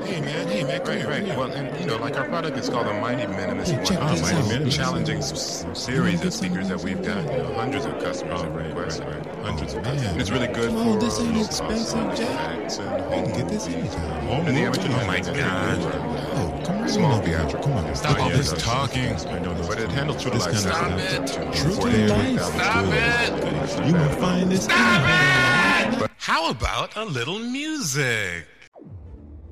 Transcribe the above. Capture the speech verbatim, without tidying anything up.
Hey man, hey man, come Right, here, right. come here. Well, and you know, like our product is called the Mighty Minimus. Hey, check one. this Mighty out. Minimus. Listen. Challenging s- series of speakers that we've got. You know, hundreds of customers Oh, have right, requested. right, right. Hundreds Oh, of man. customers. And it's really good Oh, for this ain't low-cost expensive, Jay. effects and You home can get this movies. anytime. Home And the movie? amateur Oh, my mics are God. pretty good. Oh, come on. Small over here. theatrical. Come on. Stop Oh, all yeah, this that's talking. expensive. I know those But it two. handles true to This life kind of sound. stuff. True to forty-eight life. thousand Stop good. it. You gonna find this? How about a little music?